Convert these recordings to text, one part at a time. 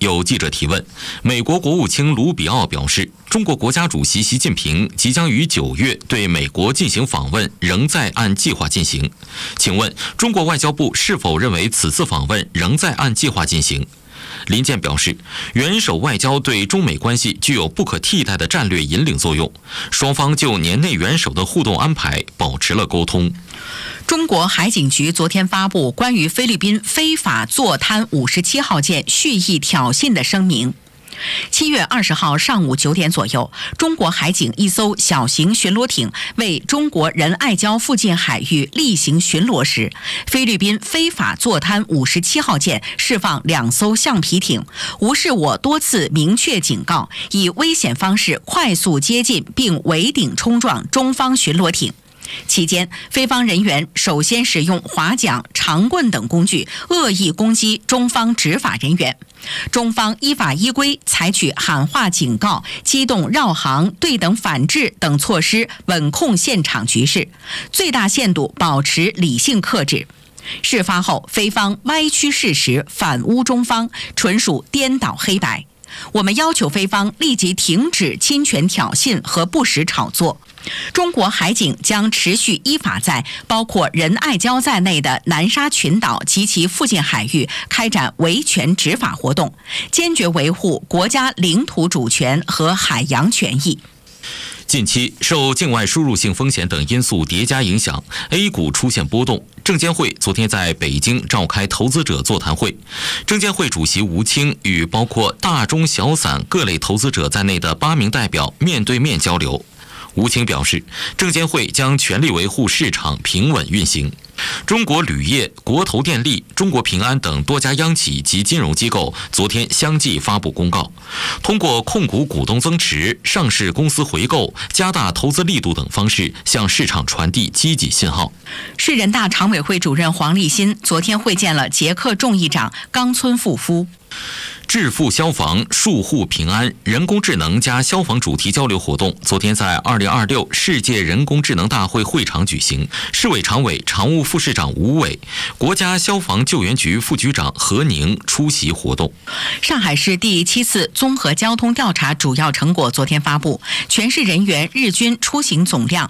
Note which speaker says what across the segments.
Speaker 1: 有记者提问，美国国务卿卢比奥表示，中国国家主席习近平即将于9月对美国进行访问，仍在按计划进行。请问，中国外交部是否认为此次访问仍在按计划进行？林健表示，元首外交对中美关系具有不可替代的战略引领作用，双方就年内元首的互动安排保持了沟通。
Speaker 2: 中国海警局昨天发布关于菲律宾非法坐滩57号舰蓄意挑衅的声明。7月20号上午9点左右，中国海警一艘小型巡逻艇为中国仁爱礁附近海域例行巡逻时，菲律宾非法坐滩57号舰释放2艘橡皮艇，无视我多次明确警告，以危险方式快速接近并围顶冲撞中方巡逻艇。期间，菲方人员首先使用划桨、长棍等工具恶意攻击中方执法人员，中方依法依规采取喊话警告、机动绕航、对等反制等措施，稳控现场局势，最大限度保持理性克制。事发后，菲方歪曲事实，反诬中方，纯属颠倒黑白。我们要求菲方立即停止侵权挑衅和不实炒作。中国海警将持续依法在包括仁爱礁在内的南沙群岛及其附近海域开展维权执法活动，坚决维护国家领土主权和海洋权益。
Speaker 1: 近期受境外输入性风险等因素叠加影响， A 股出现波动。证监会昨天在北京召开投资者座谈会，证监会主席吴清与包括大中小散各类投资者在内的8名代表面对面交流。吴清表示，证监会将全力维护市场平稳运行。中国铝业、国投电力、中国平安等多家央企及金融机构昨天相继发布公告，通过控股股东增持、上市公司回购、加大投资力度等方式向市场传递积极信号。
Speaker 2: 市人大常委会主任黄立新昨天会见了捷克众议长冈村富夫。
Speaker 1: 致富消防、戍户平安、人工智能加消防主题交流活动昨天在2026世界人工智能大会会场举行，市委常委、常务副市长吴伟、国家消防救援局副局长何宁出席活动。
Speaker 2: 上海市第7次综合交通调查主要成果昨天发布，全市人员日均出行总量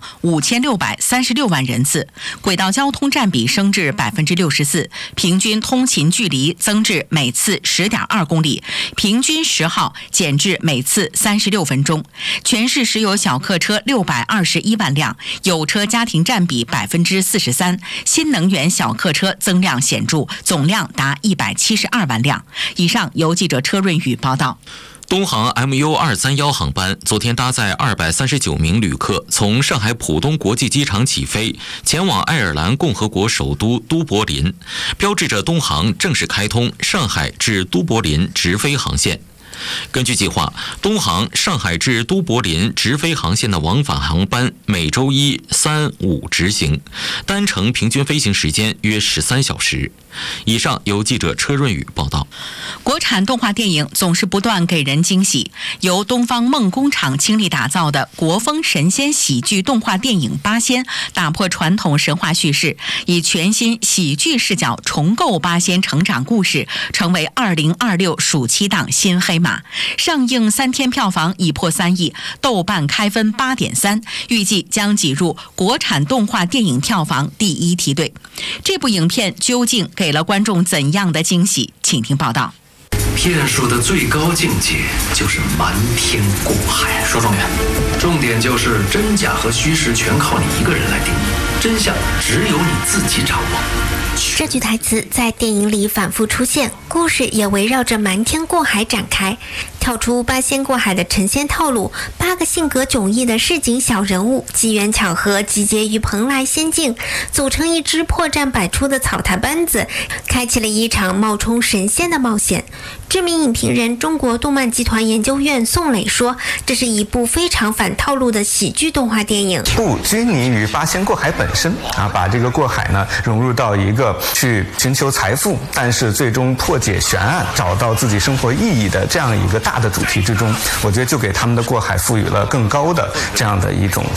Speaker 2: 5636万人次，轨道交通占比升至64%，平均通勤距离增至每次10.2公里，平均时耗减至每次36分钟。全市实有小客车621万辆，有车家庭占比43%，新能源小客车增量显著，总量达172万辆。以上由记者车润宇报道。
Speaker 1: 东航 MU231 航班昨天搭载239名旅客从上海浦东国际机场起飞，前往爱尔兰共和国首都都柏林，标志着东航正式开通上海至都柏林直飞航线。根据计划，东航上海至都柏林直飞航线的往返航班每周1、3、5执行，单程平均飞行时间约13小时。以上由记者车润宇报道。
Speaker 2: 国产动画电影总是不断给人惊喜，由东方梦工厂倾力打造的国风神仙喜剧动画电影《八仙》打破传统神话叙事，以全新喜剧视角重构八仙成长故事，成为2026暑期档新黑马。上映3天票房已破3亿，豆瓣开分8.3，预计将挤入国产动画电影票房第1梯队。这部影片究竟给了观众怎样的惊喜？请听报道。
Speaker 3: 骗术的最高境界就是瞒天过海。说重点，重点就是真假和虚实全靠你一个人来定义，真相只有你自己掌握。
Speaker 4: 这句台词在电影里反复出现，故事也围绕着瞒天过海展开。跳出八仙过海的成仙套路，8个性格迥异的市井小人物机缘巧合集结于蓬莱仙境，组成一支破绽百出的草台班子，开启了一场冒充神仙的冒险。知名影评人、中国动漫集团研究院宋磊说，这是一部非常反套路的喜剧动画电影，
Speaker 5: 不拘泥于八仙过海本身把这个过海呢融入到一个去寻求财富，但是最终破解悬案、找到自己生活意义的这样一个大的主题之中，我觉得就给他们的过海赋予了更高的这样的一种价值。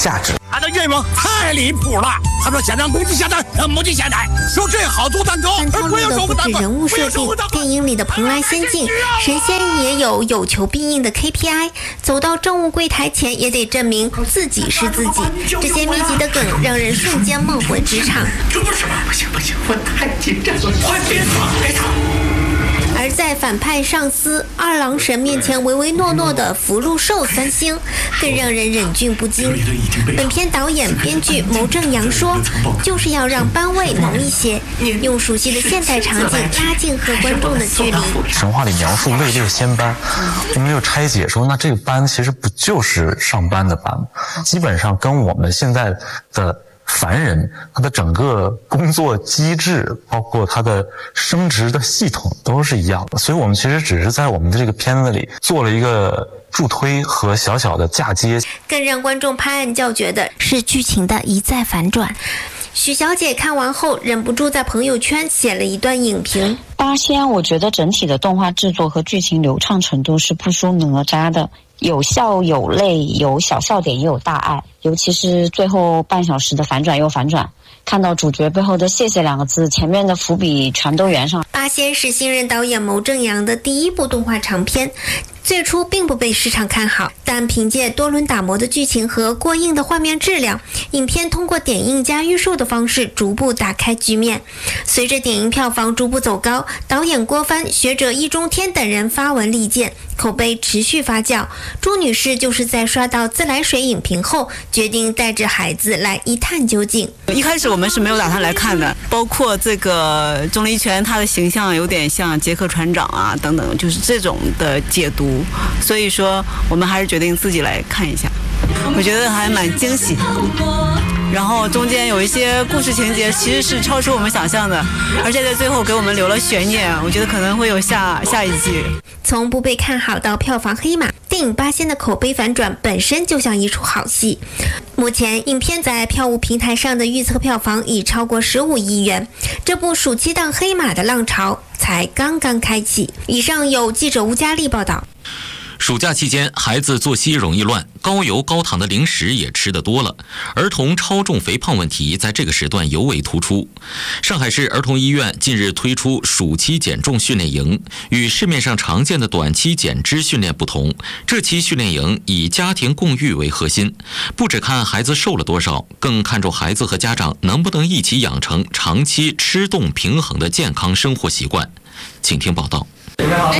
Speaker 6: 俺的愿望太离谱了。他说想让公鸡下蛋，让母鸡下蛋，说这好做蛋糕，
Speaker 4: 翻跳路的不止人物设定，电影里的蓬莱仙境，神仙也有求必应的 KPI， 走到政务柜台前也得证明自己是自己。这些密集的梗让人瞬间梦回职场。
Speaker 3: 这不是吗？不行，我太紧张了，快别吵，别吵。
Speaker 4: 而在反派上司二郎神面前唯唯诺诺的福禄寿三星，更让人忍俊不禁。本片导演编剧牟正阳说，就是要让班味浓一些，用熟悉的现代场景拉近和观众的距离。
Speaker 7: 神话里描述位列仙班，我们就拆解说，那这个班其实不就是上班的班吗？基本上跟我们现在的凡人他的整个工作机制，包括他的升职的系统都是一样的，所以我们其实只是在我们的这个片子里做了一个助推和小小的嫁接。
Speaker 4: 更让观众拍案叫绝的是剧情的一再反转。许小姐看完后忍不住在朋友圈写了一段影评：
Speaker 8: 八仙我觉得整体的动画制作和剧情流畅程度是不输哪吒的，有笑有泪，有小笑点也有大爱，尤其是最后半小时的反转又反转，看到主角背后的谢谢两个字，前面的伏笔全都圆上。
Speaker 4: 八仙是新任导演牟正阳的第一部动画长片，最初并不被市场看好，但凭借多轮打磨的剧情和过硬的画面质量，影片通过点映加预售的方式逐步打开局面。随着点映票房逐步走高，导演郭帆、学者易中天等人发文力荐，口碑持续发酵。朱女士就是在刷到自来水影评后，决定带着孩子来一探究竟。
Speaker 9: 一开始我们是没有打算来看的，包括这个钟离权他的形象有点像杰克船长啊等等，就是这种的解读，所以说我们还是决定自己来看一下，我觉得还蛮惊喜的。然后中间有一些故事情节其实是超出我们想象的，而且在最后给我们留了悬念，我觉得可能会有下一季。
Speaker 4: 从不被看好到票房黑马，电影《八仙》的口碑反转本身就像一出好戏。目前影片在票务平台上的预测票房已超过15亿元，这部暑期档黑马的浪潮才刚刚开启。以上有记者吴佳丽报道。
Speaker 1: 暑假期间，孩子作息容易乱，高油高糖的零食也吃得多了，儿童超重肥胖问题在这个时段尤为突出。上海市儿童医院近日推出暑期减重训练营，与市面上常见的短期减脂训练不同，这期训练营以家庭共育为核心，不只看孩子瘦了多少，更看重孩子和家长能不能一起养成长期吃动平衡的健康生活习惯。请听报道。
Speaker 10: 准备好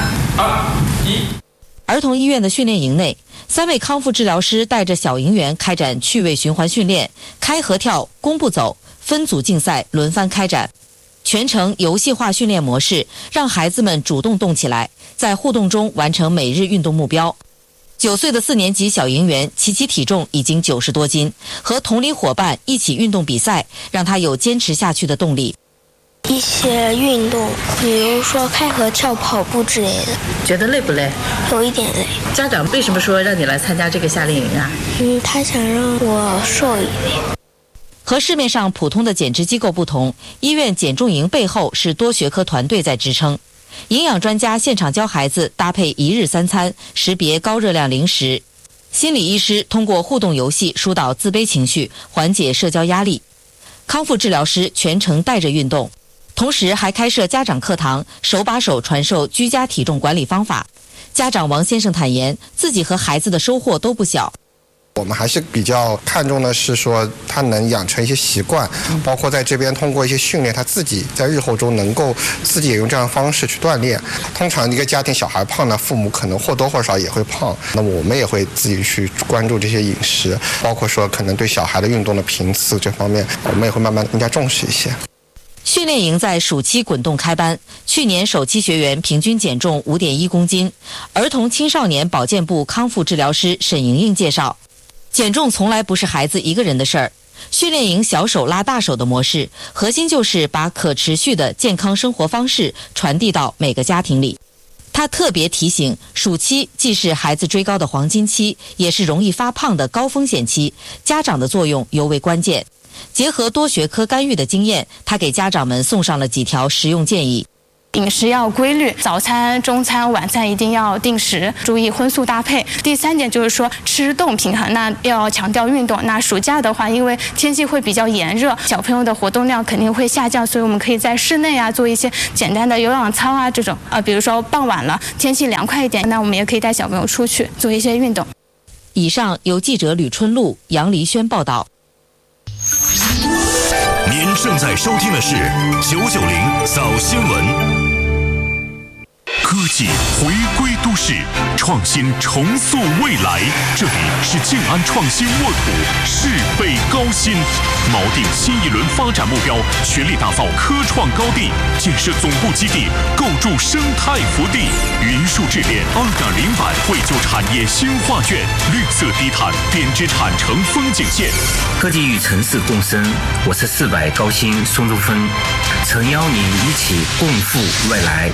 Speaker 10: ，3、2、1。
Speaker 2: 儿童医院的训练营内，3位康复治疗师带着小营员开展趣味循环训练，开合跳、弓步走、分组竞赛轮番开展，全程游戏化训练模式，让孩子们主动动起来，在互动中完成每日运动目标。9岁的4年级小营员，其体重已经90多斤，和同龄伙伴一起运动比赛，让他有坚持下去的动力。
Speaker 11: 一些运动，比如说开合跳、跑步之类的。
Speaker 12: 觉得累不累？
Speaker 11: 有一点累。
Speaker 12: 家长为什么说让你来参加这个夏令营啊？
Speaker 11: 他想让我瘦一点。
Speaker 2: 和市面上普通的减脂机构不同，医院减重营背后是多学科团队在支撑。营养专家现场教孩子搭配1日3餐，识别高热量零食；心理医师通过互动游戏疏导自卑情绪，缓解社交压力；康复治疗师全程带着运动。同时还开设家长课堂，手把手传授居家体重管理方法。家长王先生坦言，自己和孩子的收获都不小。
Speaker 13: 我们还是比较看重的是说他能养成一些习惯，包括在这边通过一些训练，他自己在日后中能够自己也用这样的方式去锻炼。通常一个家庭小孩胖呢，父母可能或多或少也会胖，那么我们也会自己去关注这些饮食，包括说可能对小孩的运动的频次这方面，我们也会慢慢更加重视一些。
Speaker 2: 训练营在暑期滚动开班，去年首期学员平均减重5.1公斤。儿童青少年保健部康复治疗师沈莹莹介绍，减重从来不是孩子一个人的事儿。训练营小手拉大手的模式，核心就是把可持续的健康生活方式传递到每个家庭里。他特别提醒，暑期既是孩子追高的黄金期，也是容易发胖的高风险期，家长的作用尤为关键。结合多学科干预的经验，他给家长们送上了几条实用建议。
Speaker 14: 饮食要规律，早餐、中餐、晚餐一定要定时，注意荤素搭配。第3点就是说吃动平衡，那要强调运动。那暑假的话，因为天气会比较炎热，小朋友的活动量肯定会下降，所以我们可以在室内啊做一些简单的有氧操啊这种。比如说傍晚了，天气凉快一点，那我们也可以带小朋友出去做一些运动。
Speaker 15: 以上由记者吕春露、杨黎轩报道。
Speaker 16: 您正在收听的是990早新闻。科技回归都市，创新重塑未来。这里是静安创新沃土，事倍高薪，锚定新一轮发展目标，全力打造科创高地，建设总部基地，构筑生态福地。云树智联2.0版绘就产业新画卷，绿色低碳，编织产城风景线。
Speaker 17: 科技与城市共生，我是400高薪孙如芬，诚邀您一起共赴未来。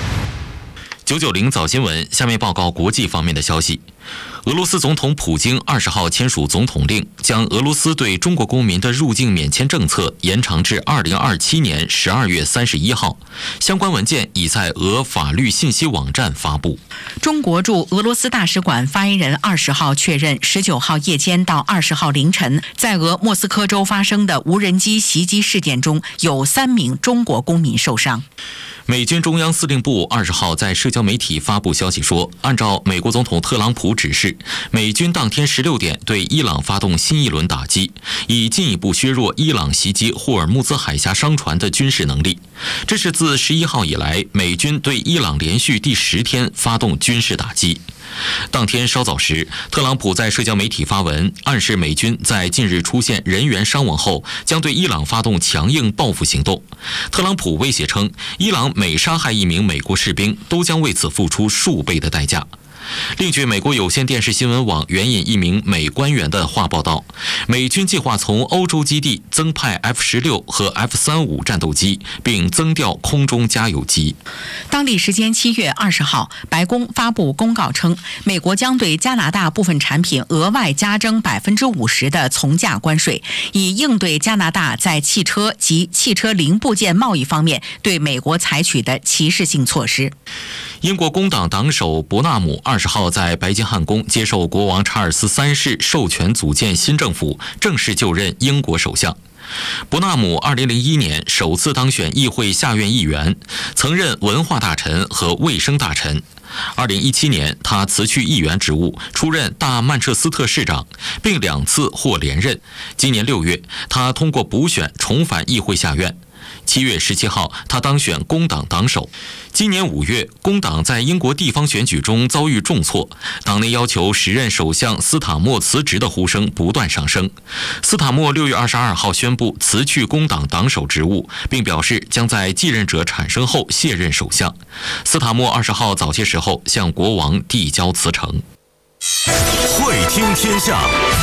Speaker 1: 990早新闻，下面报告国际方面的消息。俄罗斯总统普京20号签署总统令，将俄罗斯对中国公民的入境免签政策延长至2027年12月31号。相关文件已在俄法律信息网站发布。
Speaker 2: 中国驻俄罗斯大使馆发言人20号确认，19号夜间到20号凌晨，在俄莫斯科州发生的无人机袭击事件中，有3名中国公民受伤。
Speaker 1: 美军中央司令部20号在社交媒体发布消息说，按照美国总统特朗普指示，美军当天16点对伊朗发动新一轮打击，以进一步削弱伊朗袭击霍尔木兹海峡商船的军事能力。这是自11号以来，美军对伊朗连续第10天发动军事打击。当天稍早时，特朗普在社交媒体发文，暗示美军在近日出现人员伤亡后，将对伊朗发动强硬报复行动。特朗普威胁称，伊朗每杀害1名美国士兵，都将为此付出数倍的代价。另据美国有线电视新闻网援引一名美官员的话报道，美军计划从欧洲基地增派 F-16和 F-35战斗机，并增调空中加油机。
Speaker 2: 当地时间7月20号，白宫发布公告称，美国将对加拿大部分产品额外加征50%的从价关税，以应对加拿大在汽车及汽车零部件贸易方面对美国采取的歧视性措施。
Speaker 1: 英国工党党首伯纳姆20号在白金汉宫接受国王查尔斯3世授权组建新政府，正式就任英国首相。伯纳姆2001年首次当选议会下院议员，曾任文化大臣和卫生大臣。2017年，他辞去议员职务，出任大曼彻斯特市长，并2次获连任。今年6月，他通过补选重返议会下院。7月17号，他当选工党党首。今年5月，工党在英国地方选举中遭遇重挫，党内要求时任首相斯塔默辞职的呼声不断上升。斯塔默6月22号宣布辞去工党党首职务，并表示将在继任者产生后卸任首相。斯塔默20号早些时候向国王递交辞呈。
Speaker 16: 会听天下，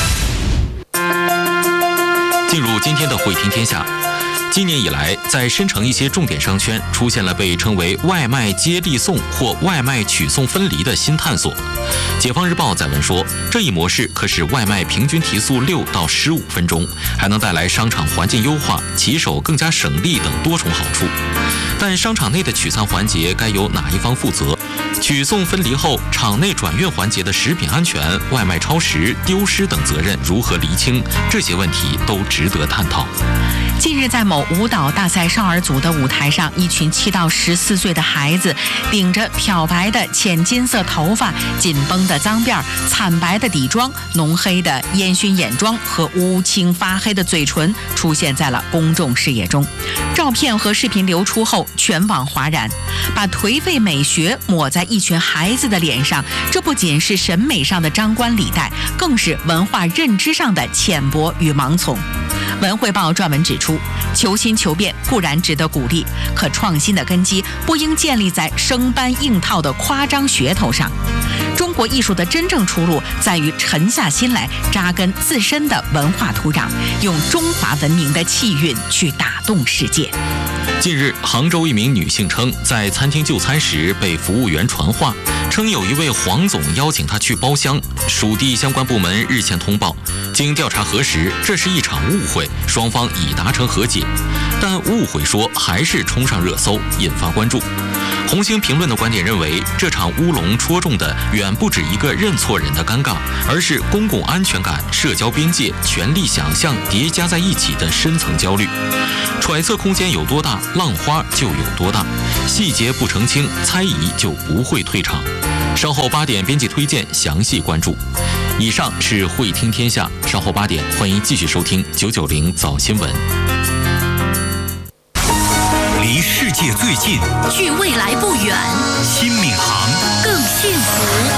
Speaker 1: 进入今天的会听天下。今年以来，在深成一些重点商圈出现了被称为外卖接力送或外卖取送分离的新探索。解放日报载文说，这一模式可使外卖平均提速6到15分钟，还能带来商场环境优化、骑手更加省力等多重好处。但商场内的取餐环节该由哪一方负责？取送分离后，场内转运环节的食品安全、外卖超时、丢失等责任如何厘清？这些问题都值得探讨。
Speaker 2: 近日，在某舞蹈大赛少儿组的舞台上，一群7到14岁的孩子顶着漂白的浅金色头发、紧绷的脏辫、惨白的底妆、浓黑的烟熏眼妆和乌青发黑的嘴唇，出现在了公众视野中。照片和视频流出后，全网哗然，把颓废美学抹在一群孩子的脸上，这不仅是审美上的张冠李戴，更是文化认知上的浅薄与盲从。文汇报撰文指出，求新求变固然值得鼓励，可创新的根基不应建立在生搬硬套的夸张噱头上。中国艺术的真正出路在于沉下心来，扎根自身的文化土壤，用中华文明的气韵去打动世界。
Speaker 1: 近日，杭州一名女性称，在餐厅就餐时被服务员传话，称有一位黄总邀请她去包厢。属地相关部门日前通报，经调查核实，这是一场误会，双方已达成和解。但误会说还是冲上热搜，引发关注。 红星评论的观点认为，这场乌龙戳中的远不止一个认错人的尴尬，而是公共安全感、社交边界、权力想象叠加在一起的深层焦虑。揣测空间有多大，浪花就有多大，细节不澄清，猜疑就不会退场。稍后8点编辑推荐详细关注。以上是会听天下，稍后8点欢迎继续收听990早新闻。
Speaker 16: 离世界最近，
Speaker 18: 距未来不远，
Speaker 16: 新闵行
Speaker 18: 更幸福。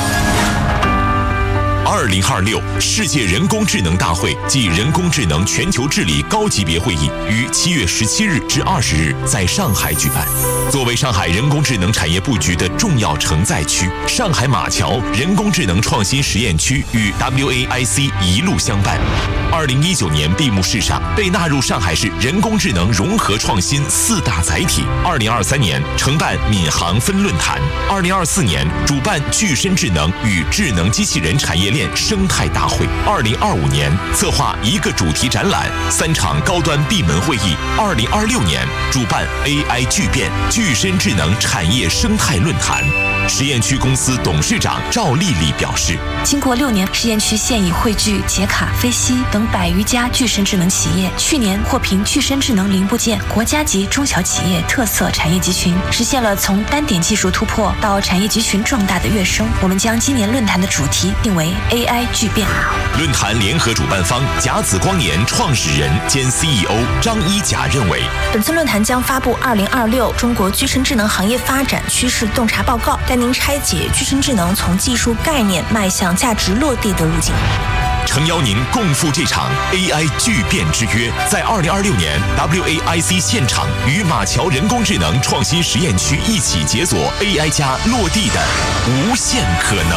Speaker 16: 2026世界人工智能大会暨人工智能全球治理高级别会议于7月17日至20日在上海举办。作为上海人工智能产业布局的重要承载区，上海马桥人工智能创新实验区与 WAIC 一路相伴。2019年闭幕式上被纳入上海市人工智能融合创新4大载体。2023年承办闵行分论坛，2024年主办具身智能与智能机器人产业链生态大会，2025年策划1个主题展览，3场高端闭门会议，2026年主办 AI 巨变具身智能产业生态论坛。实验区公司董事长赵丽丽表示，
Speaker 19: 经过6年，实验区现已汇聚捷卡、飞犀等100余家具身智能企业，去年获评具身智能零部件国家级中小企业特色产业集群，实现了从单点技术突破到产业集群壮大的跃升。我们将今年论坛的主题定为 AI 巨变。
Speaker 16: 论坛联合主办方甲子光研创始人兼 CEO 张一甲认为，
Speaker 19: 本次论坛将发布2026中国具身智能行业发展趋势洞察报告，带您拆解具身智能从技术概念迈向价值落地的路径。
Speaker 16: 诚邀您共赴这场 AI 巨变之约，在2026年 WAIC 现场与马桥人工智能创新实验区一起解锁 AI 加落地的无限可能。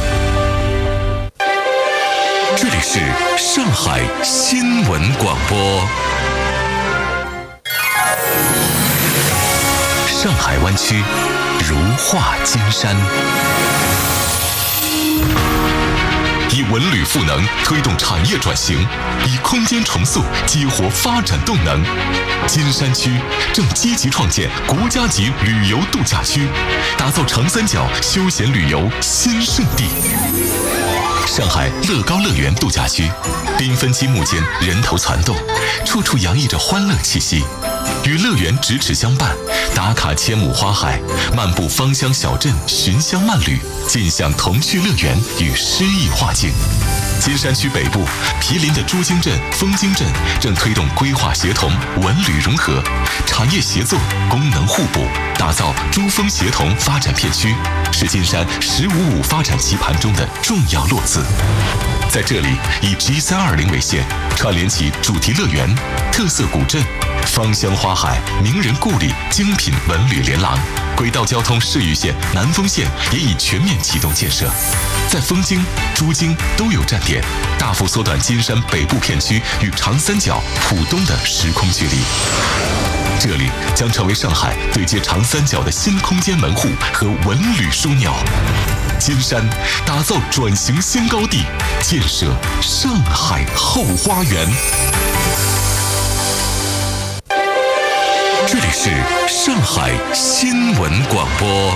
Speaker 16: 这里是上海新闻广播。上海湾区如画金山，以文旅赋能推动产业转型，以空间重塑激活发展动能。金山区正积极创建国家级旅游度假区，打造长三角休闲旅游新胜地。上海乐高乐园度假区，缤纷积木间人头攒动，处处洋溢着欢乐气息。与乐园咫尺相伴，打卡千亩花海，漫步芳香小镇，寻香漫旅，尽享童趣乐园与诗意画境。金山区北部毗邻的朱泾镇、枫泾镇正推动规划协同、文旅融合、产业协作、功能互补，打造珠枫协同发展片区，是金山“15+5”发展棋盘中的重要落字。在这里，以 G320 为线，串联起主题乐园、特色古镇、芳香花海、名人故里、精品文旅连廊。轨道交通市域线、南丰线也已全面启动建设，在枫泾、朱泾都有站点，大幅缩短金山北部片区与长三角、浦东的时空距离。这里将成为上海对接长三角的新空间门户和文旅枢纽。金山打造转型新高地，建设上海后花园。这里是上海新闻广播。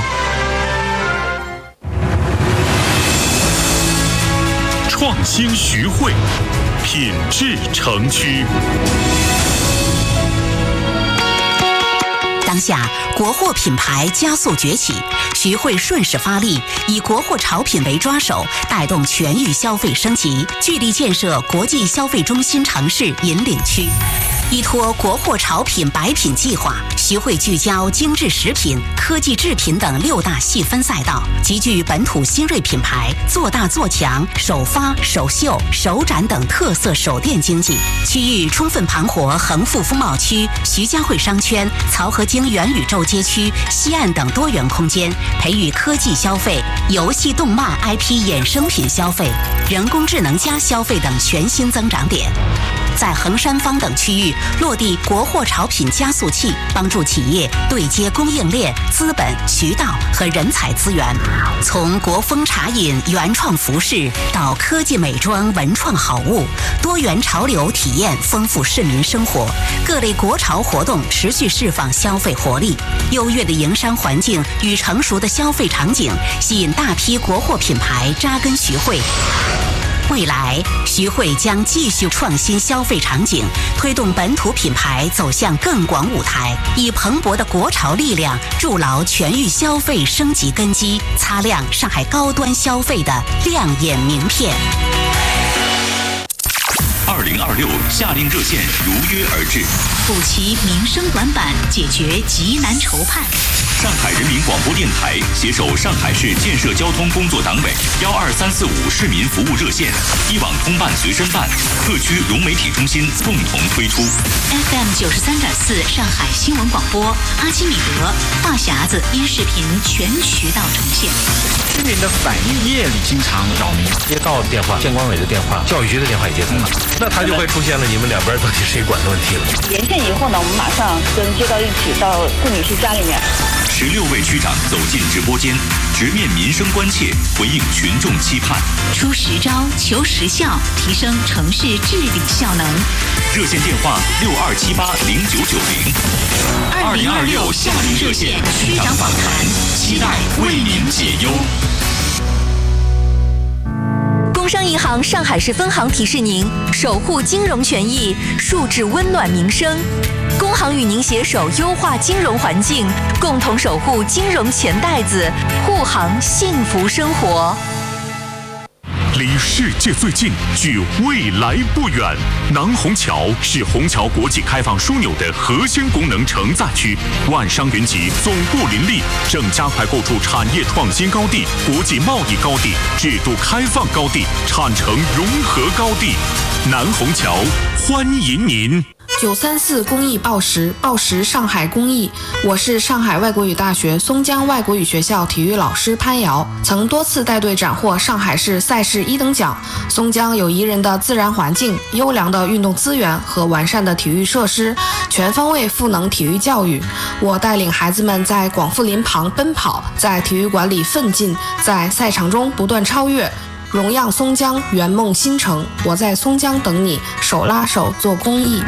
Speaker 16: 创新徐汇，品质城区。
Speaker 20: 当下，国货品牌加速崛起，徐汇顺势发力，以国货潮品为抓手，带动全域消费升级，聚力建设国际消费中心城市引领区。依托国货潮品百品计划，徐汇聚焦精致食品、科技制品等6大细分赛道，集聚本土新锐品牌，做大做强首发、首秀、首展等特色手店经济。区域充分盘活恒富风貌区、徐家汇商圈、漕河泾元宇宙街区、西岸等多元空间，培育科技消费、游戏动漫 IP 衍生品消费、人工智能加消费等全新增长点。 在衡山坊等区域落地国货潮品加速器，帮助企业对接供应链、资本、渠道和人才资源。从国风茶饮、原创服饰到科技美妆、文创好物，多元潮流体验丰富市民生活。各类国潮活动持续释放消费活力，优越的营商环境与成熟的消费场景，吸引大批国货品牌扎根徐汇。未来，徐汇将继续创新消费场景，推动本土品牌走向更广舞台，以蓬勃的国潮力量筑牢全域消费升级根基，擦亮上海高端消费的亮眼名片。
Speaker 16: 2026夏令热线如约而至，
Speaker 18: 补齐民生短板，解决急难愁盼。
Speaker 16: 上海人民广播电台携手上海市建设交通工作党委12345市民服务热线、一网通办随身办、各区融媒体中心共同推出。
Speaker 18: FM 93.4上海新闻广播，阿基米德、话匣子音视频全渠道呈现。
Speaker 21: 居民的反映夜里经常扰民，街道电话、监管委的电话、教育局的电话也接通了，那他就会出现了你们两边到底谁管的问题了。
Speaker 8: 连线以后呢，我们马上跟街道一起到顾女士家里面。
Speaker 16: 16位区长走进直播间，直面民生关切，回应群众期盼，
Speaker 18: 出实招，求实效，提升城市治理效能。
Speaker 16: 热线电话62780990。2026夏令热线区长访谈，期待为您解忧。
Speaker 22: 工商银行上海市分行提示您：守护金融权益，树质温暖民生。工行与您携手优化金融环境，共同守护金融钱袋子，护航幸福生活。
Speaker 16: 离世界最近，距未来不远。南虹桥是虹桥国际开放枢纽的核心功能承载区，万商云集，总部林立，正加快构筑产业创新高地、国际贸易高地、制度开放高地、产城融合高地。南虹桥欢迎您。
Speaker 23: 934公益报时，报时上海公益。我是上海外国语大学松江外国语学校体育老师潘瑶，曾多次带队斩获上海市赛事1等奖。松江有宜人的自然环境、优良的运动资源和完善的体育设施，全方位赋能体育教育。我带领孩子们在广富林旁奔跑，在体育馆里奋进，在赛场中不断超越。荣耀松江，圆梦新城。我在松江等你，手拉手做公益。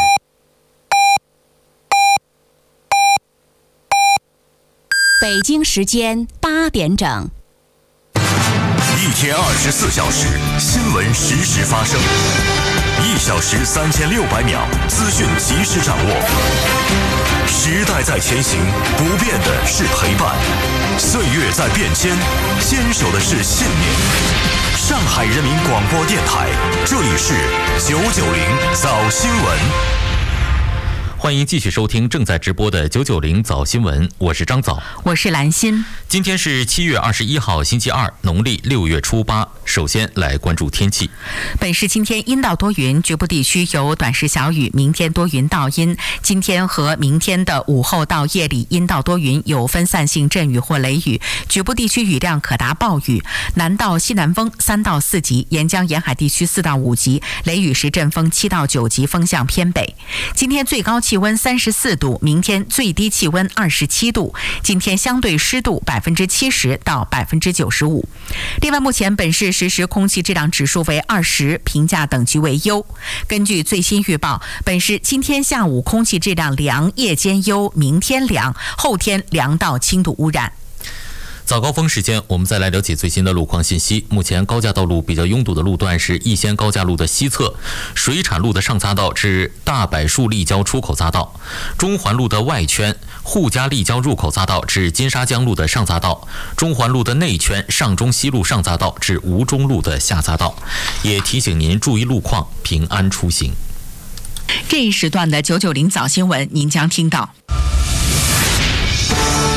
Speaker 20: 北京时间8点整。
Speaker 16: 一天24小时，新闻实时发生，1小时3600秒，资讯及时掌握。时代在前行，不变的是陪伴；岁月在变迁，坚守的是信念。上海人民广播电台，这里是990早新闻。
Speaker 1: 欢迎继续收听正在直播的990早新闻，我是张早，
Speaker 2: 我是兰心。
Speaker 1: 今天是7月21号星期二，农历6月初8。首先来关注天气。
Speaker 2: 本市今天阴到多云，局部地区有短时小雨，明天多云到阴。今天和明天的午后到夜里阴到多云，有分散性阵雨或雷雨，局部地区雨量可达暴雨。南到西南风3到4级，沿江沿海地区4到5级，雷雨时阵风7到9级，风向偏北。今天最高气温34度，明天最低气温27度。今天相对湿度70%到95%。另外，目前本市实时空气质量指数为20，评价等级为优。根据最新预报，本市今天下午空气质量良，夜间优，明天良，后天良到轻度污染。
Speaker 1: 早高峰时间，我们再来了解最新的路况信息。目前高架道路比较拥堵的路段是逸仙高架路的西侧、水产路的上匝道至大柏树立交出口匝道、中环路的外圈、沪嘉立交入口匝道至金沙江路的上匝道、中环路的内圈、上中西路上匝道至吴中路的下匝道。也提醒您注意路况，平安出行。
Speaker 2: 这一时段的990早新闻，您将听到。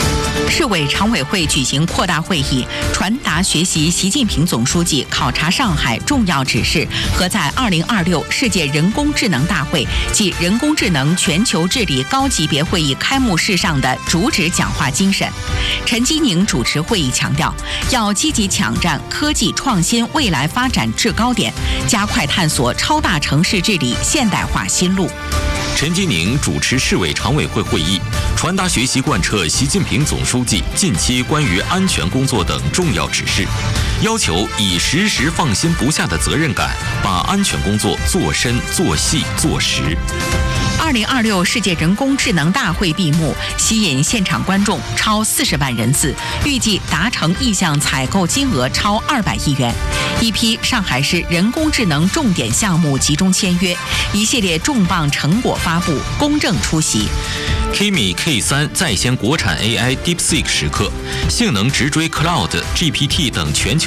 Speaker 2: 市委常委会举行扩大会议，传达学习习近平总书记考察上海重要指示和在2026世界人工智能大会暨人工智能全球治理高级别会议开幕式上的主旨讲话精神。陈吉宁主持会议强调，要积极抢占科技创新未来发展制高点，加快探索超大城市治理现代化新路。
Speaker 1: 陈吉宁主持市委常委会会议，传达学习贯彻习近平总书记近期关于安全工作等重要指示，要求以时时放心不下的责任感，把安全工作做深、做细、做实。
Speaker 2: 2026世界人工智能大会闭幕，吸引现场观众超40万人次，预计达成意向采购金额超200亿元。一批上海市人工智能重点项目集中签约，一系列重磅成果发布，公正出席。
Speaker 1: Kimi K3 再掀国产 AI DeepSeek时刻，性能直追 Cloud、GPT 等全球